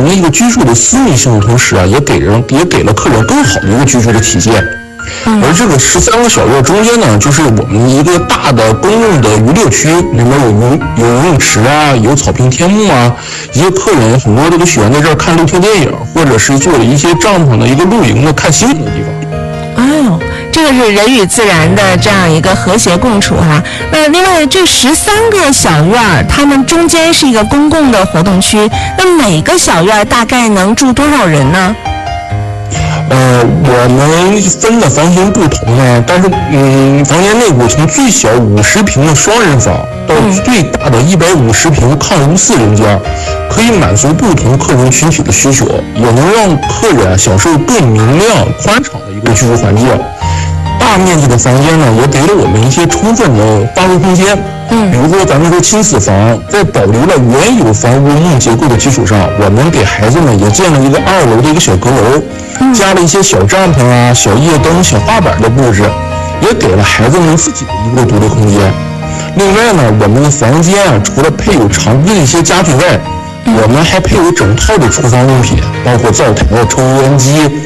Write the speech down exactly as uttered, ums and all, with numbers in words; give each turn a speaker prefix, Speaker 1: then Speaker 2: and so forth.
Speaker 1: 了一个居住的私密性的同时啊，也给人也给了客人更好的一个居住的体验。而这个十三个小院中间呢，就是我们一个大的公用的娱乐区，里面有游有游泳池啊，有草坪天幕啊，一些客人很多都喜欢在这儿看露天电影，或者是做了一些帐篷的一个露营的看星星的地方。
Speaker 2: 哎呦，这个是人与自然的这样一个和谐共处哈、啊。那另外这十三个小院儿，它们中间是一个公共的活动区，那每个小院大概能住多少人呢？
Speaker 1: 呃，我们分的房型不同呢，但是嗯，房间内部从最小五十平的双人房到最大的一百五十平抗无四人间，可以满足不同客人群体的需求，也能让客人享受更明亮、宽敞的一个居住环境。大面积的房间呢，也给了我们一些充分的发挥空间。嗯，比如说咱们说亲子房，在保留了原有房屋木结构的基础上，我们给孩子们也建了一个二楼的一个小阁楼，加了一些小帐篷啊、小夜灯、小画板的布置，也给了孩子们自己的一个独立空间。另外呢，我们的房间啊，除了配有常规的一些家具外，我们还配有整套的厨房用品，包括灶台、抽油烟机、